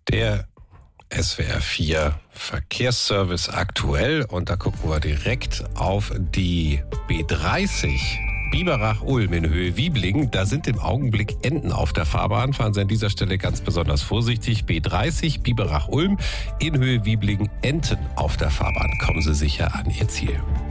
Der SWR 4 Verkehrsservice aktuell, und da gucken wir direkt auf die B30 Biberach-Ulm in Höhe Wieblingen. Da sind im Augenblick Enten auf der Fahrbahn. Fahren Sie an dieser Stelle ganz besonders vorsichtig. B30 Biberach-Ulm in Höhe Wieblingen, Enten auf der Fahrbahn. Kommen Sie sicher an Ihr Ziel.